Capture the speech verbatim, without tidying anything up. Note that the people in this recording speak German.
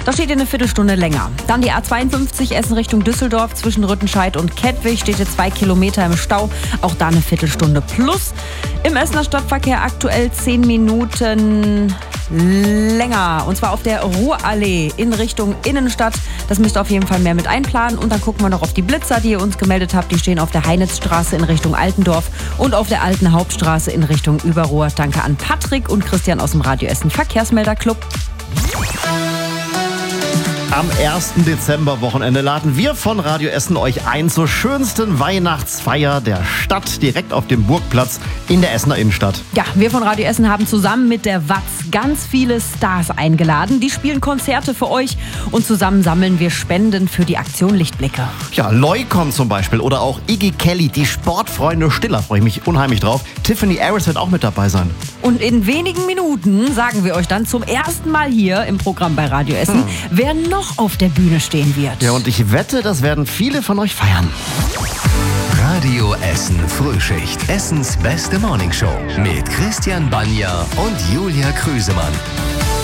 Da steht ihr eine Viertelstunde länger. Dann die A zweiundfünfzig Essen Richtung Düsseldorf zwischen Rüttenscheid und Kettwig steht ihr zwei Kilometer im Stau. Auch da eine Viertelstunde plus. Im Essener Stadtverkehr aktuell zehn Minuten länger. Und zwar auf der Ruhrallee in Richtung Innenstadt. Das müsst ihr auf jeden Fall mehr mit einplanen. Und dann gucken wir noch auf die Blitzer, die ihr uns gemeldet habt. Die stehen auf der Heinitzstraße in Richtung Altendorf und auf der Alten Hauptstraße in Richtung Überruhr. Danke an Patrick und Christian aus dem Radio Essen Verkehrsmelderclub. Am ersten Dezember-Wochenende laden wir von Radio Essen euch ein zur schönsten Weihnachtsfeier der Stadt, direkt auf dem Burgplatz in der Essener Innenstadt. Ja, wir von Radio Essen haben zusammen mit der Watz ganz viele Stars eingeladen. Die spielen Konzerte für euch und zusammen sammeln wir Spenden für die Aktion Lichtblicke. Ja, Loicon zum Beispiel oder auch Iggy Kelly, die Sportfreunde Stiller, freue ich mich unheimlich drauf. Tiffany Harris wird auch mit dabei sein. Und in wenigen Minuten sagen wir euch dann zum ersten Mal hier im Programm bei Radio Essen, hm. wer noch auf der Bühne stehen wird. Ja, und ich wette, das werden viele von euch feiern. Radio Essen Frühschicht. Essens beste Morningshow mit Christian Banja und Julia Krüsemann.